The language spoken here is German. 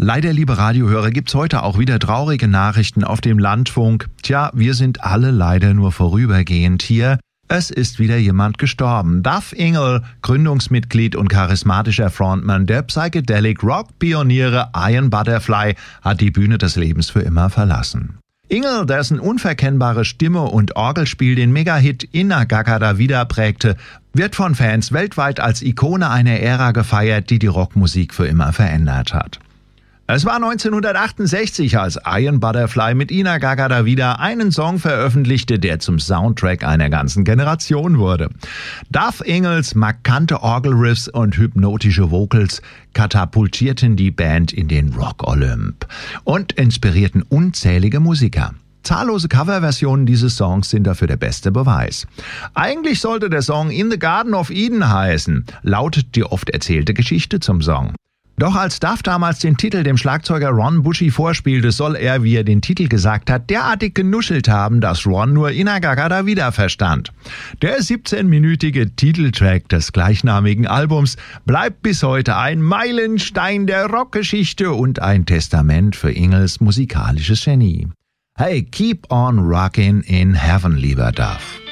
Leider, liebe Radiohörer, gibt's heute auch wieder traurige Nachrichten auf dem Landfunk. Tja, wir sind alle leider nur vorübergehend hier. Es ist wieder jemand gestorben. Duff Ingle, Gründungsmitglied und charismatischer Frontmann der Psychedelic-Rock-Pioniere Iron Butterfly, hat die Bühne des Lebens für immer verlassen. Ingle, dessen unverkennbare Stimme und Orgelspiel den Megahit In-A-Gadda-Da wieder prägte, wird von Fans weltweit als Ikone einer Ära gefeiert, die die Rockmusik für immer verändert hat. Es war 1968, als Iron Butterfly mit In-A-Gadda-Da wieder einen Song veröffentlichte, der zum Soundtrack einer ganzen Generation wurde. Duff Ingles markante Orgelriffs und hypnotische Vocals katapultierten die Band in den Rock-Olymp und inspirierten unzählige Musiker. Zahllose Coverversionen dieses Songs sind dafür der beste Beweis. Eigentlich sollte der Song In the Garden of Eden heißen, lautet die oft erzählte Geschichte zum Song. Doch als Duff damals den Titel dem Schlagzeuger Ron Bushy vorspielte, soll er, wie er den Titel gesagt hat, derartig genuschelt haben, dass Ron nur In-A-Gadda-Da wieder verstand. Der 17-minütige Titeltrack des gleichnamigen Albums bleibt bis heute ein Meilenstein der Rockgeschichte und ein Testament für Ingles musikalisches Genie. Hey, keep on rockin' in heaven, lieber Duff.